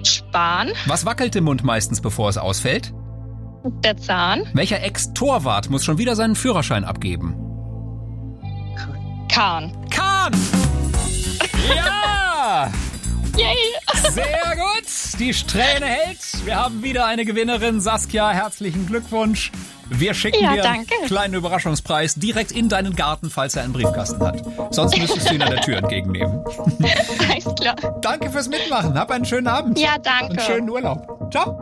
Span. Was wackelt im Mund meistens, bevor es ausfällt? Der Zahn. Welcher Ex-Torwart muss schon wieder seinen Führerschein abgeben? Kahn. Kahn! Ja! Yay! Sehr gut! Die Strähne hält. Wir haben wieder eine Gewinnerin. Saskia, herzlichen Glückwunsch. Wir schicken dir einen kleinen Überraschungspreis direkt in deinen Garten, falls er einen Briefkasten hat. Sonst müsstest du ihn an der Tür entgegennehmen. Alles klar. Danke fürs Mitmachen. Hab einen schönen Abend. Ja, danke. Und schönen Urlaub. Ciao.